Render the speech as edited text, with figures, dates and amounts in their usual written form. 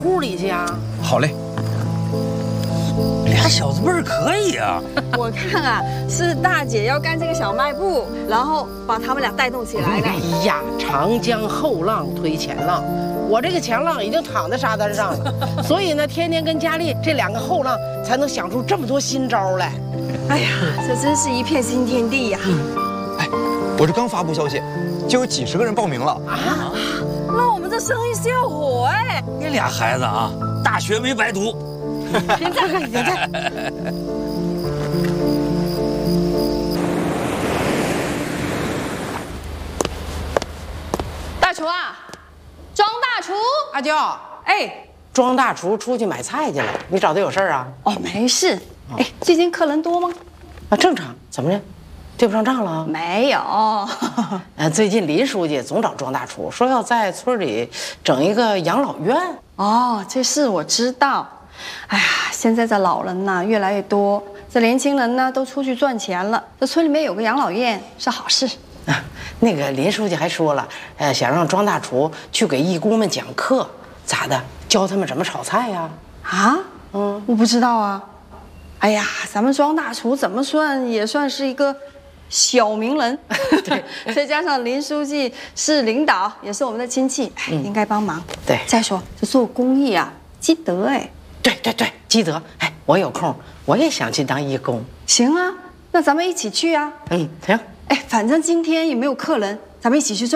屋里去啊。 好嘞。俩小子味儿可以啊。 我看啊，是大姐要干这个小卖部，然后把他们俩带动起来的。 哎呀，长江后浪推前浪，我这个前浪已经躺在沙滩上了，所以呢，天天跟佳丽这两个后浪才能想出这么多新招来。 哎呀，这真是一片新天地呀！ 哎，我这刚发布消息，就有几十个人报名了啊！那我们这生意是要火哎！ 这俩孩子啊，大学没白读。 别再看，别再。 大厨啊，庄大厨， 阿娇， 哎， 庄大厨出去买菜去了，你找他有事儿啊？ 哦，没事。哎，最近客人多吗？ 啊，正常。怎么的？对不上账了？ 没有。 最近林书记总找庄大厨，说要在村里整一个养老院。 哦，这事我知道。哎呀，现在这老人呐越来越多，这年轻人呢都出去赚钱了，这村里面有个养老院是好事。 啊，那个林书记还说了，想让庄大厨去给义工们讲课，咋的？教他们怎么炒菜呀？ 啊？我不知道啊。哎呀，咱们庄大厨怎么算也算是一个小名人，对，再加上林书记是领导，也是我们的亲戚，应该帮忙。 对， 再说这做公益啊，积德哎。 对，积德。哎，我有空我也想去当义工。 行啊，那咱们一起去啊。 行。 哎，反正今天也没有客人，咱们一起去赚。